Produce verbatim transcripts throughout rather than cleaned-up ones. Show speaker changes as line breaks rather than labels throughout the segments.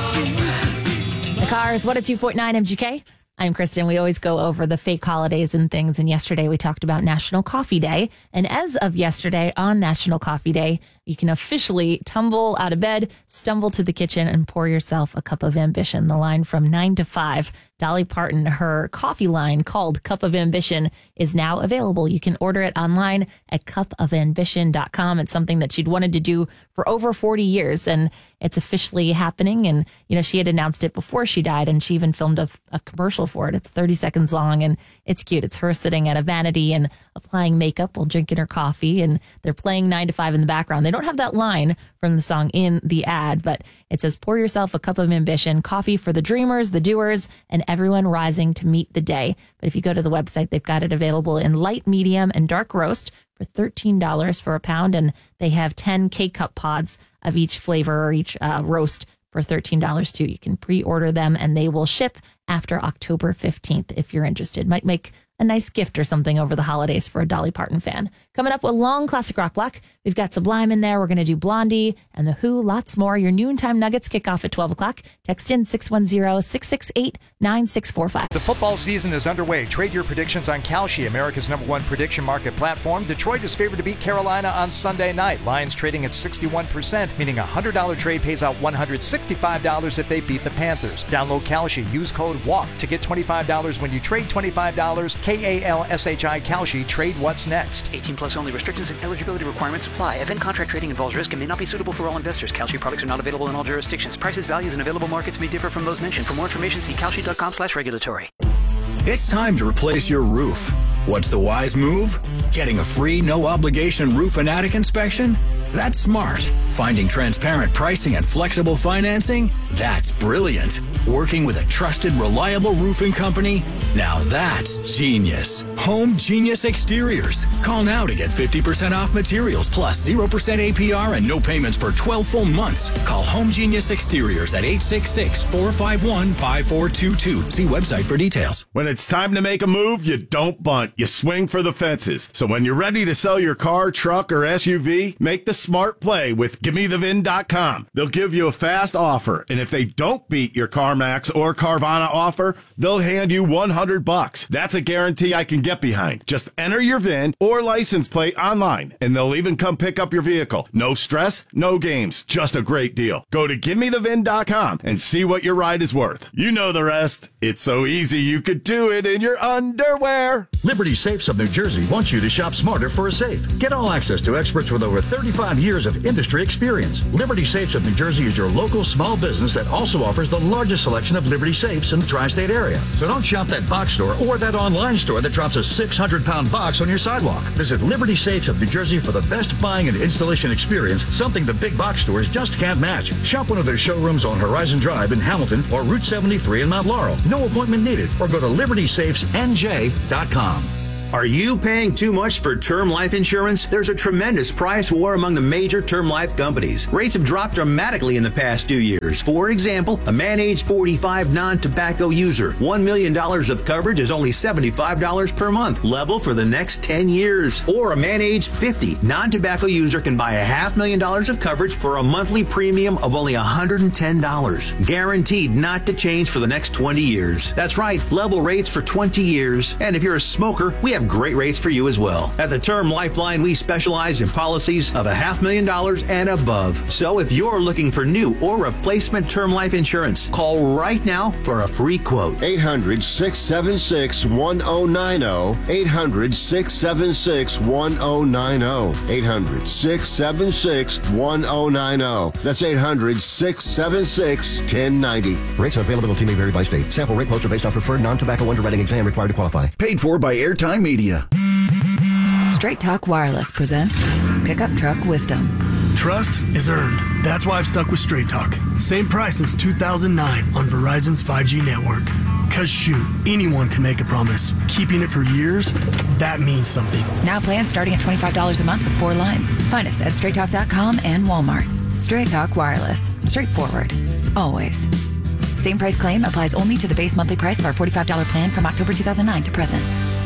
The Cars, what a two point nine M G K. I'm Kristen. We always go over the fake holidays and things. And yesterday we talked about National Coffee Day. And as of yesterday on National Coffee Day, you can officially tumble out of bed, stumble to the kitchen, and pour yourself a cup of ambition. The line from nine to five, Dolly Parton, her coffee line called Cup of Ambition, is now available. You can order it online at cup of ambition dot com. It's something that she'd wanted to do for over forty years, and it's officially happening. And, you know, she had announced it before she died, and she even filmed a, a commercial for it. It's thirty seconds long, and it's cute. It's her sitting at a vanity and applying makeup while drinking her coffee, and they're playing nine to five in the background. They don't have that line from the song in the ad, but it says, pour yourself a cup of ambition, coffee for the dreamers, the doers, and everyone rising to meet the day. But if you go to the website, they've got it available in light, medium, and dark roast for thirteen dollars for a pound. And they have ten K-Cup pods of each flavor or each uh, roast for thirteen dollars too. You can pre-order them and they will ship after October fifteenth if you're interested. Might make a nice gift or something over the holidays for a Dolly Parton fan. Coming up with long classic rock block, we've got Sublime in there. We're going to do Blondie and The Who, lots more. Your noontime nuggets kick off at twelve o'clock. Text in six one zero, six six eight, nine six four five.
The football season is underway. Trade your predictions on Kalshi, America's number one prediction market platform. Detroit is favored to beat Carolina on Sunday night. Lions trading at sixty-one percent, meaning a one hundred dollars trade pays out one hundred sixty-five dollars if they beat the Panthers. Download Kalshi. Use code WALK to get twenty-five dollars when you trade twenty-five dollars. K A L S H I Kalshi. Trade what's next.
eighteen plus only. Restrictions and eligibility requirements apply. Event contract trading involves risk and may not be suitable for all investors. Kalshi products are not available in all jurisdictions. Prices, values, and available markets may differ from those mentioned. For more information, see kalshi dot com slash regulatory.
It's time to replace your roof. What's the wise move? Getting a free, no-obligation roof and attic inspection? That's smart. Finding transparent pricing and flexible financing? That's brilliant. Working with a trusted, reliable roofing company? Now that's genius. Home Genius Exteriors. Call now to get fifty percent off materials plus zero percent A P R and no payments for twelve full months. Call Home Genius Exteriors at eight six six, four five one, five four two two. See website for details.
When it's time to make a move, you don't bunt. You swing for the fences. So when you're ready to sell your car, truck, or S U V, make the smart play with gimme the vin dot com. They'll give you a fast offer, and if they don't beat your CarMax or Carvana offer, they'll hand you one hundred bucks. That's a guarantee I can get behind. Just enter your V I N or license plate online, and they'll even come pick up your vehicle. No stress, no games, just a great deal. Go to gimme the vin dot com and see what your ride is worth. You know the rest. It's so easy you could do it in your underwear.
Liberty Safes of New Jersey wants you to shop smarter for a safe. Get all access to experts with over thirty-five years of industry experience. Liberty Safes of New Jersey is your local small business that also offers the largest selection of Liberty Safes in the tri-state area. So don't shop that box store or that online store that drops a six hundred pound box on your sidewalk. Visit Liberty Safes of New Jersey for the best buying and installation experience, something the big box stores just can't match. Shop one of their showrooms on Horizon Drive in Hamilton or Route seventy-three in Mount Laurel. No appointment needed, or go to liberty safes n j dot com.
Are you paying too much for term life insurance? There's a tremendous price war among the major term life companies. Rates have dropped dramatically in the past two years. For example, a man age forty-five non-tobacco user, one million dollars of coverage is only seventy-five dollars per month, level for the next ten years. Or a man age fifty non-tobacco user can buy a half million dollars of coverage for a monthly premium of only one hundred ten dollars. Guaranteed not to change for the next twenty years. That's right, level rates for twenty years. And if you're a smoker, we have great rates for you as well. At the Term Lifeline, we specialize in policies of a half million dollars and above. So if you're looking for new or replacement term life insurance, call right now for a free quote.
eight hundred, six seven six, one oh nine oh. eight hundred, six seven six, one oh nine oh. eight hundred, six seven six, one oh nine oh. That's eight hundred, six seven six, one oh nine oh.
Rates and availability may vary by state. Sample rate quotes are based on preferred non-tobacco underwriting exam required to qualify.
Paid for by Airtime Media.
Straight Talk Wireless presents Pickup Truck Wisdom.
Trust is earned. That's why I've stuck with Straight Talk. Same price since two thousand nine on Verizon's five G network. Cause shoot, anyone can make a promise. Keeping it for years, that means something.
Now plans starting at twenty-five dollars a month with four lines. Find us at straight talk dot com and Walmart. Straight Talk Wireless. Straightforward. Always. Same price claim applies only to the base monthly price of our forty-five dollars plan from October two thousand nine to present.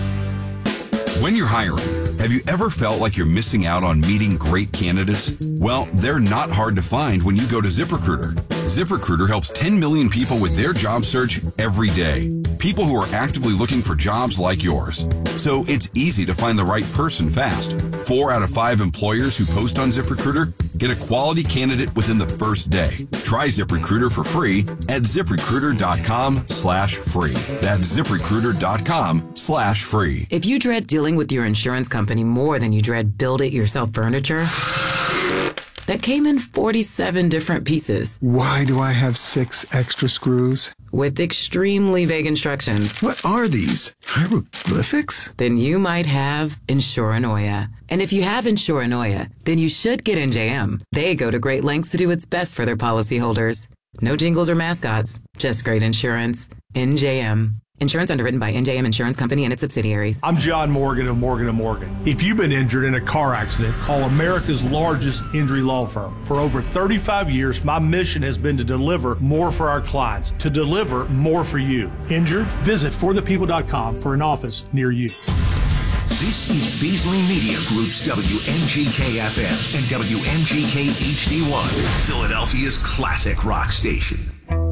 When you're hiring, have you ever felt like you're missing out on meeting great candidates? Well, they're not hard to find when you go to ZipRecruiter. ZipRecruiter helps ten million people with their job search every day. People who are actively looking for jobs like yours. So it's easy to find the right person fast. Four out of five employers who post on ZipRecruiter get a quality candidate within the first day. Try ZipRecruiter for free at ZipRecruiter.com slash free. That's ZipRecruiter.com slash free.
If you dread dealing with your insurance company more than you dread build-it-yourself furniture, that came in forty-seven different pieces.
Why do I have six extra screws?
With extremely vague instructions.
What are these? Hieroglyphics?
Then you might have Insuranoia. And if you have Insuranoia, then you should get N J M. They go to great lengths to do what's best for their policyholders. No jingles or mascots, just great insurance. N J M. Insurance underwritten by N J M Insurance Company and its subsidiaries.
I'm John Morgan of Morgan and Morgan. If you've been injured in a car accident, call America's largest injury law firm. For over thirty-five years, my mission has been to deliver more for our clients, to deliver more for you. Injured? Visit for the people dot com for an office near you.
This is Beasley Media Group's W N G K F M and W N G K H D one, Philadelphia's classic rock station.